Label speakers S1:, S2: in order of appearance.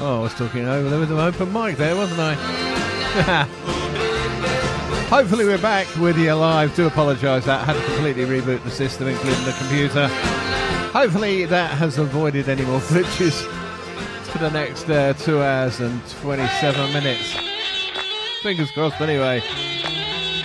S1: Oh, I was talking over there with an open mic there, wasn't I? Hopefully we're back with you live. Do apologise, that had to completely reboot the system, including the computer. Hopefully that has avoided any more glitches for the next 2 hours and 27 minutes. Fingers crossed anyway.